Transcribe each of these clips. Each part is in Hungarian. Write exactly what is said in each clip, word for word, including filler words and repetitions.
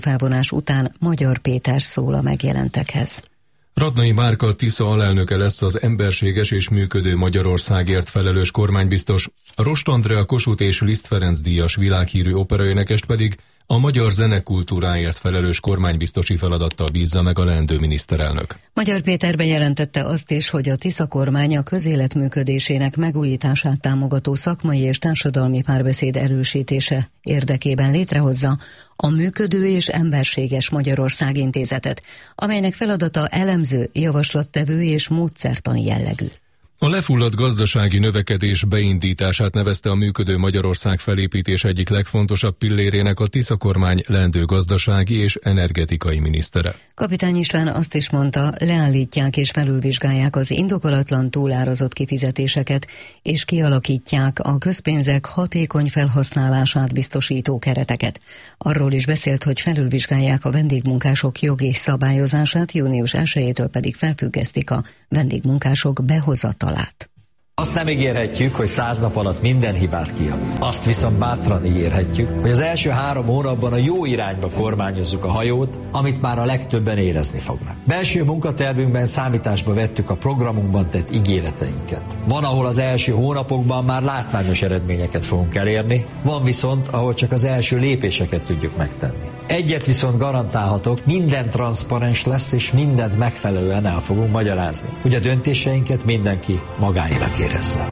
felvonás után Magyar Péter szól a megjelentekhez. Radnai Márka Tisza alelnöke lesz az emberséges és működő Magyarországért felelős kormánybiztos, Rost Andrea Kossuth és Liszt Ferenc díjas világhírű operaénekest pedig a magyar zenekultúráért felelős kormánybiztosi feladattal bízza meg a leendő miniszterelnök. Magyar Péter bejelentette azt is, hogy a Tisza kormány a közélet működésének megújítását támogató szakmai és társadalmi párbeszéd erősítése érdekében létrehozza a Működő és Emberséges Magyarország Intézetet, amelynek feladata elemző, javaslattevő és módszertani jellegű. A lefulladt gazdasági növekedés beindítását nevezte a Működő Magyarország felépítés egyik legfontosabb pillérének a Tisza kormány leendő gazdasági és energetikai minisztere. Kapitány István azt is mondta, leállítják és felülvizsgálják az indokolatlan túlárazott kifizetéseket, és kialakítják a közpénzek hatékony felhasználását biztosító kereteket. Arról is beszélt, hogy felülvizsgálják a vendégmunkások jogi szabályozását, június elsejétől pedig felfüggesztik a vendégmunkások behozatalát. Azt nem ígérhetjük, hogy száz nap alatt minden hibát kijavít. Azt viszont bátran ígérhetjük, hogy az első három hónapban a jó irányba kormányozzuk a hajót, amit már a legtöbben érezni fognak. Belső munkatervünkben számításba vettük a programunkban tett ígéreteinket. Van, ahol az első hónapokban már látványos eredményeket fogunk elérni, van viszont, ahol csak az első lépéseket tudjuk megtenni. Egyet viszont garantálhatok, minden transzparens lesz, és mindent megfelelően el fogunk magyarázni, hogy a döntéseinket mindenki magáénak érezze.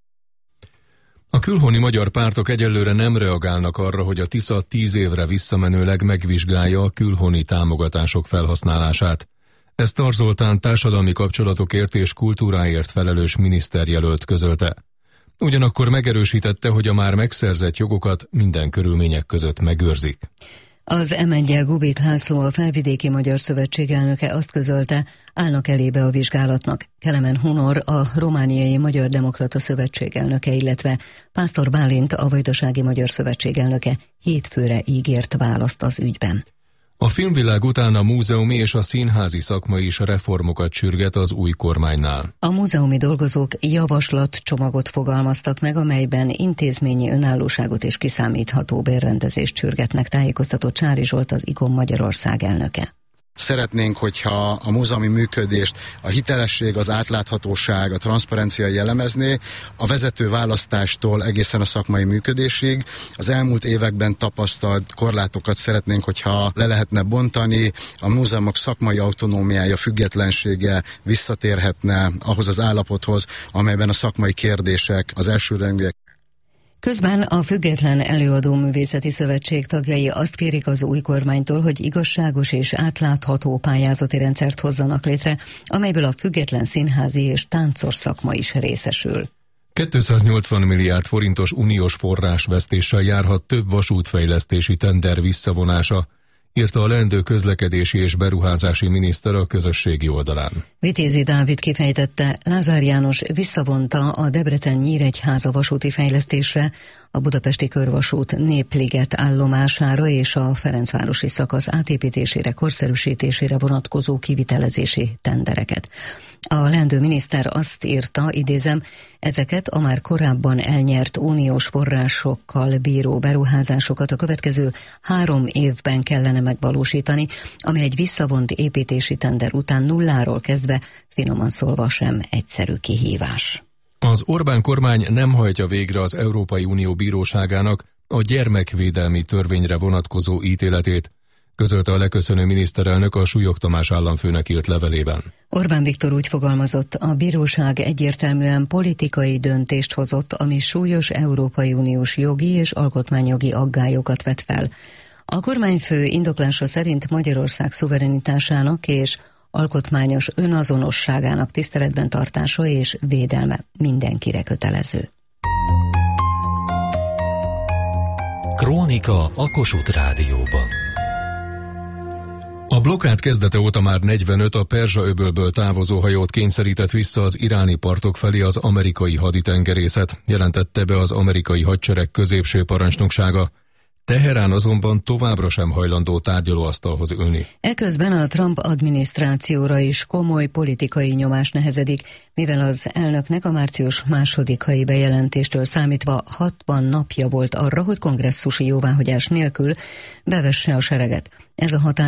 A külhoni magyar pártok egyelőre nem reagálnak arra, hogy a Tisza tíz évre visszamenőleg megvizsgálja a külhoni támogatások felhasználását. Ezt Tar Zoltán társadalmi kapcsolatokért és kultúráért felelős miniszterjelölt közölte. Ugyanakkor megerősítette, hogy a már megszerzett jogokat minden körülmények között megőrzik. Az em egyel Gubit László, a Felvidéki Magyar Szövetség elnöke azt közölte, állnak elébe a vizsgálatnak. Kelemen Hunor, a Romániai Magyar Demokrata Szövetség elnöke, illetve Pásztor Bálint, a Vajdasági Magyar Szövetség elnöke hétfőre ígért választ az ügyben. A filmvilág után a múzeumi és a színházi szakma is reformokat sürget az új kormánynál. A múzeumi dolgozók javaslatcsomagot fogalmaztak meg, amelyben intézményi önállóságot és kiszámítható bérrendezést sürgetnek, tájékoztatott Csári Zsolt, az i kom Magyarország elnöke. Szeretnénk, hogyha a múzeumi működést a hitelesség, az átláthatóság, a transzparencia jellemezné, a vezető választástól egészen a szakmai működésig. Az elmúlt években tapasztalt korlátokat szeretnénk, hogyha le lehetne bontani, a múzeumok szakmai autonómiája, függetlensége visszatérhetne ahhoz az állapothoz, amelyben a szakmai kérdések az elsőrendűek. Közben a Független Előadó Művészeti Szövetség tagjai azt kérik az új kormánytól, hogy igazságos és átlátható pályázati rendszert hozzanak létre, amelyből a független színházi és táncos szakma is részesül. kétszáznyolcvan milliárd forintos uniós forrásvesztéssel járhat több vasútfejlesztési tender visszavonása, írta a leendő közlekedési és beruházási miniszter a közösségi oldalán. Vitézi Dávid kifejtette, Lázár János visszavonta a Debrecen-Nyíregyháza vasúti fejlesztésre, a budapesti körvasút Népliget állomására és a Ferencvárosi szakasz átépítésére, korszerűsítésére vonatkozó kivitelezési tendereket. A leendő miniszter azt írta, idézem, ezeket a már korábban elnyert uniós forrásokkal bíró beruházásokat a következő három évben kellene megvalósítani, ami egy visszavont építési tender után nulláról kezdve, finoman szólva sem egyszerű kihívás. Az Orbán kormány nem hajtja végre az Európai Unió Bíróságának a gyermekvédelmi törvényre vonatkozó ítéletét, közölte a leköszönő miniszterelnök a Súlyog Tamás államfőnek írt levelében. Orbán Viktor úgy fogalmazott, a bíróság egyértelműen politikai döntést hozott, ami súlyos Európai Uniós jogi és alkotmányjogi aggályokat vet fel. A kormányfő indoklása szerint Magyarország szuverenitásának és alkotmányos önazonosságának tiszteletben tartása és védelme mindenkire kötelező. Krónika a Kossuth Rádióban. A blokkád kezdete óta már negyvenöt a Perzsa-öbölből távozó hajót kényszerített vissza az iráni partok felé az amerikai haditengerészet, jelentette be az amerikai hadsereg középső parancsnoksága. Teherán azonban továbbra sem hajlandó tárgyalóasztalhoz ülni. Eközben a Trump adminisztrációra is komoly politikai nyomás nehezedik, mivel az elnöknek a március másodikai bejelentéstől számítva hatvan napja volt arra, hogy kongresszusi jóváhagyás nélkül bevesse a sereget. Ez a határ